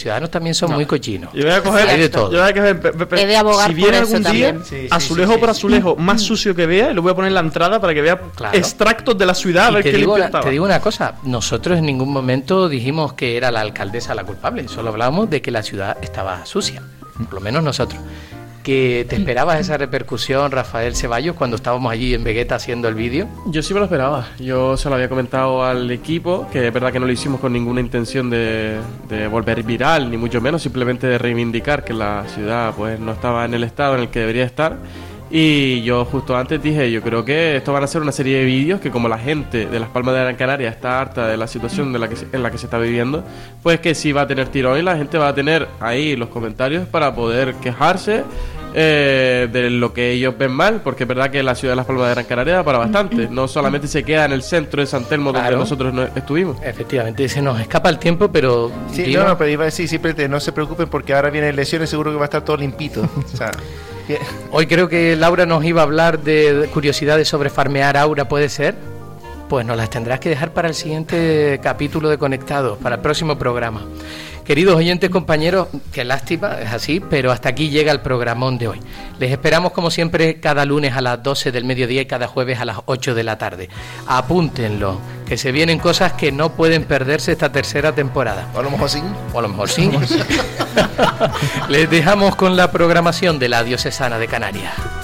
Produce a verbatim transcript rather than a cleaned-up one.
ciudadanos también son no. muy cochinos. Yo voy a coger, hay de todo. Yo voy a coger pe, pe, pe, He de abogar si viene por algún eso día, también. sí, sí, azulejo sí, por sí, azulejo, sí. más sucio que vea, y lo voy a poner en la entrada para que vea claro. extractos de la ciudad, a ver te qué digo, limpio estaba. Te digo una cosa, nosotros en ningún momento dijimos que era la alcaldesa la culpable, solo hablábamos de que la ciudad estaba sucia, por lo menos nosotros. ¿Que te esperabas esa repercusión, Rafael Ceballos, cuando estábamos allí en Vegueta haciendo el vídeo? Yo sí me lo esperaba. Yo se lo había comentado al equipo, que es verdad que no lo hicimos con ninguna intención de, de volver viral, ni mucho menos, simplemente de reivindicar que la ciudad pues no estaba en el estado en el que debería estar. Y yo justo antes dije, yo creo que esto van a ser una serie de vídeos que, como la gente de Las Palmas de Gran Canaria está harta de la situación de la que se, en la que se está viviendo, pues que sí va a tener tirón y la gente va a tener ahí los comentarios para poder quejarse eh, de lo que ellos ven mal, porque es verdad que la ciudad de Las Palmas de Gran Canaria da para bastante, no solamente se queda en el centro de San Telmo, claro, donde nosotros no estuvimos. Efectivamente, se nos escapa el tiempo, pero... Sí, digo, no, no, pero iba a decir, simplemente no se preocupen porque ahora vienen elecciones, seguro que va a estar todo limpito. O sea... Hoy creo que Laura nos iba a hablar de curiosidades sobre farmear Aura, ¿puede ser? Pues nos las tendrás que dejar para el siguiente capítulo de Conectados, para el próximo programa. Queridos oyentes, compañeros, qué lástima, es así, pero hasta aquí llega el programón de hoy. Les esperamos como siempre cada lunes a las doce del mediodía y cada jueves a las ocho de la tarde. Apúntenlo, que se vienen cosas que no pueden perderse esta tercera temporada. O a lo mejor sí. O a lo mejor sí. Les dejamos con la programación de la Diocesana de Canarias.